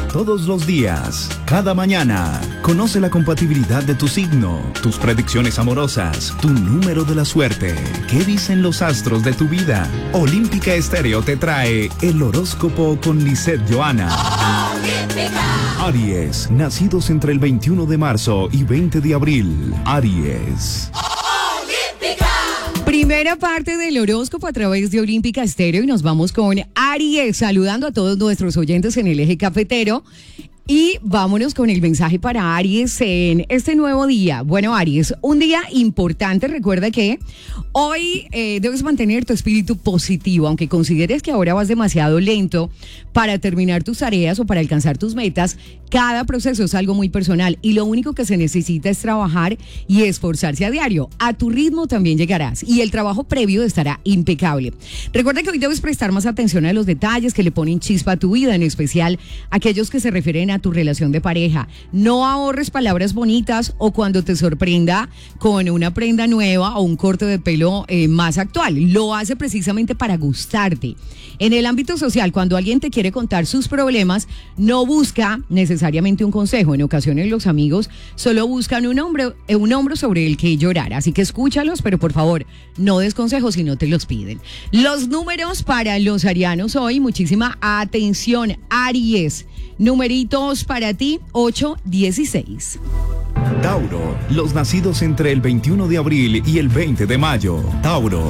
todos los días, cada mañana. Conoce la compatibilidad de tu signo, tus predicciones amorosas, tu número de la suerte. ¿Qué dicen los astros de tu vida? Olímpica Estéreo te trae el horóscopo con Lisette Johanna. Aries, nacidos entre el 21 de marzo y 20 de abril. Aries. Primera parte del horóscopo a través de Olímpica Estéreo y nos vamos con Aries, saludando a todos nuestros oyentes en el eje cafetero. Y vámonos con el mensaje para Aries en este nuevo día. Bueno, Aries, un día importante. Recuerda que hoy debes mantener tu espíritu positivo, aunque consideres que ahora vas demasiado lento para terminar tus tareas o para alcanzar tus metas. Cada proceso es algo muy personal y lo único que se necesita es trabajar y esforzarse a diario. A tu ritmo también llegarás y el trabajo previo estará impecable. Recuerda que hoy debes prestar más atención a los detalles que le ponen chispa a tu vida, en especial aquellos que se refieren a tu relación de pareja. No ahorres palabras bonitas o cuando te sorprenda con una prenda nueva o un corte de pelo más actual. Lo hace precisamente para gustarte. En el ámbito social, cuando alguien te quiere contar sus problemas, no busca necesariamente un consejo. En ocasiones los amigos solo buscan un hombro sobre el que llorar. Así que escúchalos, pero por favor, no des consejos si no te los piden. Los números para los arianos hoy, muchísima atención, Aries. Numeritos para ti, 8, 16. Tauro, los nacidos entre el 21 de abril y el 20 de mayo. Tauro.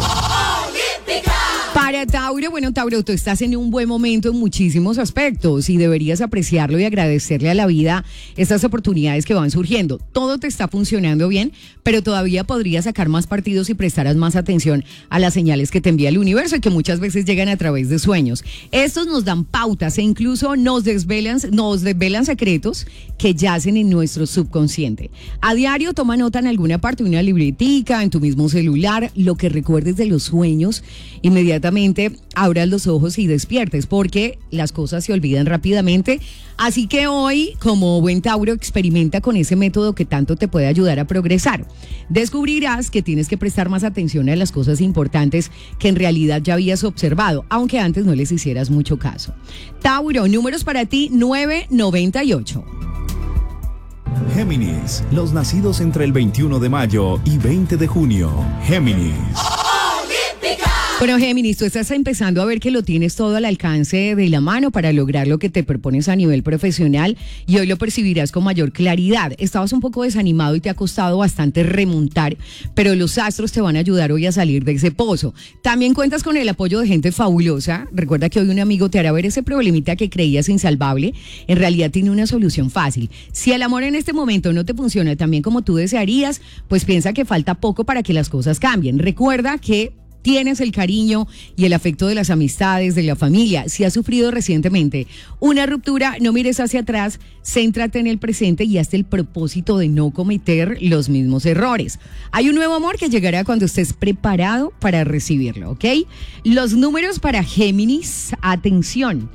Para Tauro, bueno, Tauro, tú estás en un buen momento en muchísimos aspectos y deberías apreciarlo y agradecerle a la vida estas oportunidades que van surgiendo. Todo te está funcionando bien, pero todavía podrías sacar más partidos si prestaras más atención a las señales que te envía el universo y que muchas veces llegan a través de sueños. Estos nos dan pautas e incluso nos desvelan secretos que yacen en nuestro subconsciente. A diario toma nota en alguna parte, una libretica, en tu mismo celular, lo que recuerdes de los sueños. Inmediatamente abras los ojos y despiertes, porque las cosas se olvidan rápidamente. Así que hoy, como buen Tauro, experimenta con ese método que tanto te puede ayudar a progresar. Descubrirás que tienes que prestar más atención a las cosas importantes que en realidad ya habías observado, aunque antes no les hicieras mucho caso. Tauro, números para ti, 9, 98. Géminis, los nacidos entre el 21 de mayo y 20 de junio. Géminis. Bueno, Géminis, tú estás empezando a ver que lo tienes todo al alcance de la mano para lograr lo que te propones a nivel profesional y hoy lo percibirás con mayor claridad. Estabas un poco desanimado y te ha costado bastante remontar, pero los astros te van a ayudar hoy a salir de ese pozo. También cuentas con el apoyo de gente fabulosa. Recuerda que hoy un amigo te hará ver ese problemita que creías insalvable. En realidad tiene una solución fácil. Si el amor en este momento no te funciona tan bien como tú desearías, pues piensa que falta poco para que las cosas cambien. Recuerda que tienes el cariño y el afecto de las amistades, de la familia. Si has sufrido recientemente una ruptura, no mires hacia atrás, céntrate en el presente y hazte el propósito de no cometer los mismos errores. Hay un nuevo amor que llegará cuando estés preparado para recibirlo, ¿ok? Los números para Géminis, atención,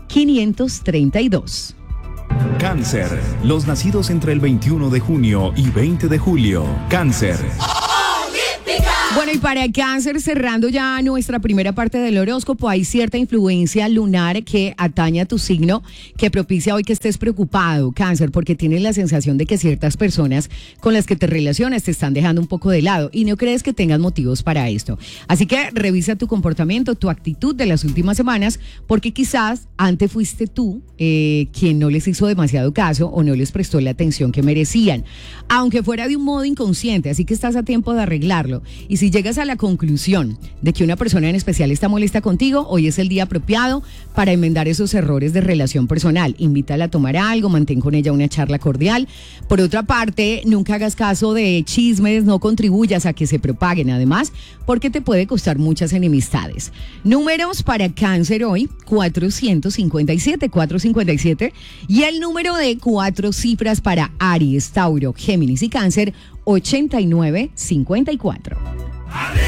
532. Cáncer, los nacidos entre el 21 de junio y 20 de julio. Cáncer. Bueno, y para Cáncer, cerrando ya nuestra primera parte del horóscopo, hay cierta influencia lunar que atañe a tu signo, que propicia hoy que estés preocupado, Cáncer, porque tienes la sensación de que ciertas personas con las que te relacionas te están dejando un poco de lado y no crees que tengas motivos para esto. Así que revisa tu comportamiento, tu actitud de las últimas semanas, porque quizás antes fuiste tú quien no les hizo demasiado caso o no les prestó la atención que merecían, aunque fuera de un modo inconsciente, así que estás a tiempo de arreglarlo. Y si llegas a la conclusión de que una persona en especial está molesta contigo, hoy es el día apropiado para enmendar esos errores de relación personal. Invítala a tomar algo, mantén con ella una charla cordial. Por otra parte, nunca hagas caso de chismes, no contribuyas a que se propaguen, además, porque te puede costar muchas enemistades. Números para Cáncer hoy, 457, y el número de 4 cifras para Aries, Tauro, Géminis y Cáncer, 8954.